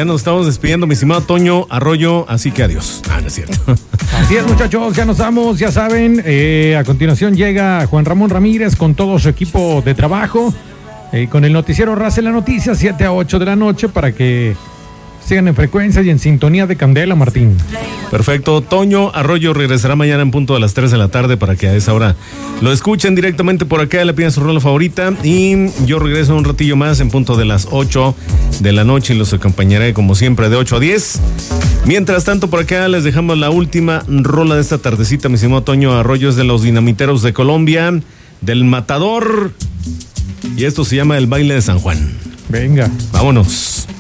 ya nos estamos despidiendo, mi estimado Toño Arroyo, así que adiós. No es cierto. Así es, muchachos, ya nos vamos, ya saben. A continuación llega Juan Ramón Ramírez con todo su equipo de trabajo, con el noticiero Raza en la Noticia, 7 a 8 de la noche, para que sigan en frecuencia y en sintonía de Candela, Martín. Perfecto. Toño Arroyo regresará mañana en punto de las 3 de la tarde para que a esa hora lo escuchen directamente por acá, le pidan su rola favorita, y yo regreso un ratillo más en punto de las 8 de la noche y los acompañaré como siempre de 8 a 10. Mientras tanto, por acá les dejamos la última rola de esta tardecita, mi estimado Toño Arroyo, es de los Dinamiteros de Colombia, del Matador, y esto se llama El Baile de San Juan. Venga. Vámonos.